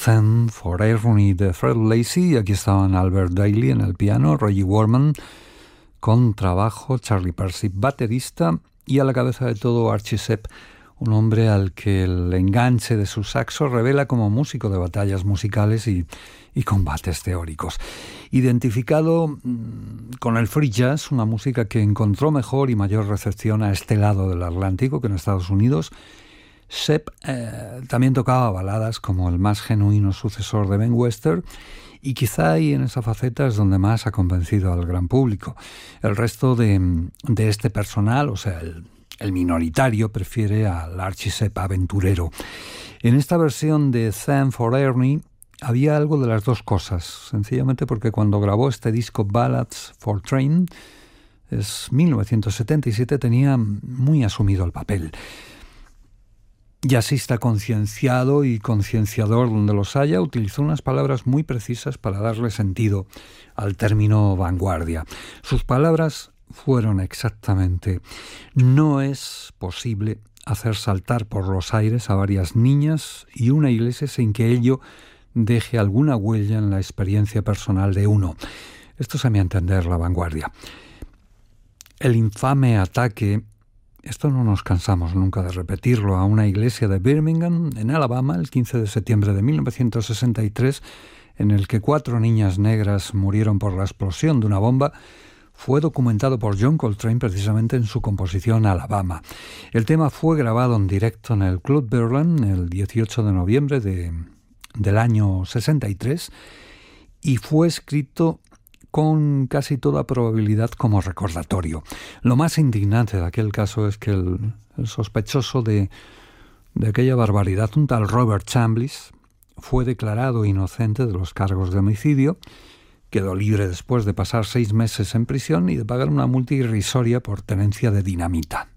Theme for Irony de Fred Lacey, y aquí estaban Albert Daly en el piano, Reggie Worman con trabajo, Charlie Persip baterista, y a la cabeza de todo Archie Shepp, un hombre al que el enganche de su saxo revela como músico de batallas musicales y combates teóricos. Identificado con el free jazz, una música que encontró mejor y mayor recepción a este lado del Atlántico que en Estados Unidos, Shepp también tocaba baladas como el más genuino sucesor de Ben Webster, y quizá ahí en esa faceta es donde más ha convencido al gran público. El resto de este personal, o sea, el minoritario, prefiere al Archie Shepp aventurero. En esta versión de Theme for Irony había algo de las dos cosas, sencillamente porque cuando grabó este disco Ballads for Train, es 1977, tenía muy asumido el papel. Jazzista concienciado y concienciador donde los haya, utilizó unas palabras muy precisas para darle sentido al término vanguardia. Sus palabras fueron exactamente: no es posible hacer saltar por los aires a varias niñas y una iglesia sin que ello deje alguna huella en la experiencia personal de uno. Esto es, a mi entender, la vanguardia. El infame ataque, esto no nos cansamos nunca de repetirlo, a una iglesia de Birmingham, en Alabama, el 15 de septiembre de 1963, en el que 4 niñas negras murieron por la explosión de una bomba, fue documentado por John Coltrane precisamente en su composición Alabama. El tema fue grabado en directo en el Club Berlin el 18 de noviembre del año 63 y fue escrito con casi toda probabilidad como recordatorio. Lo más indignante de aquel caso es que el sospechoso de aquella barbaridad, un tal Robert Chambliss, fue declarado inocente de los cargos de homicidio, quedó libre después de pasar 6 meses en prisión y de pagar una multa irrisoria por tenencia de dinamita.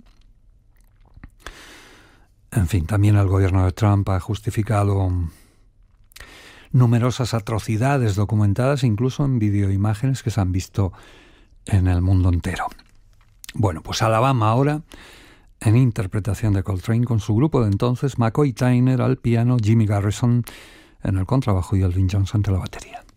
En fin, también el gobierno de Trump ha justificado numerosas atrocidades documentadas, incluso en videoimágenes que se han visto en el mundo entero. Bueno, pues Alabama ahora, en interpretación de Coltrane con su grupo de entonces, McCoy Tyner al piano, Jimmy Garrison en el contrabajo y Elvin Jones ante la batería.